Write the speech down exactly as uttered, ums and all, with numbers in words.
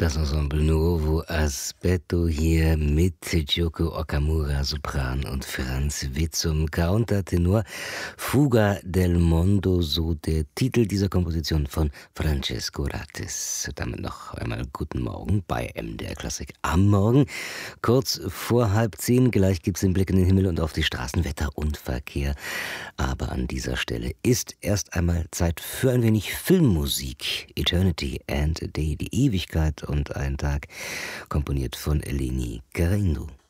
Das Ensemble Nuovo Aspetto hier mit Kyoko Okamura, Sopran, und Franz Witzum, Countertenor. Fuga del Mondo, so der Titel dieser Komposition von Francesco Rattis. Damit noch einmal guten Morgen bei M D R Klassik am Morgen. Kurz vor halb zehn, gleich gibt es den Blick in den Himmel und auf die Straßen, Wetter und Verkehr. Aber an dieser Stelle ist erst einmal Zeit für ein wenig Filmmusik. Eternity and a Day, die Ewigkeit und ein Tag, komponiert von Eleni Garrindo.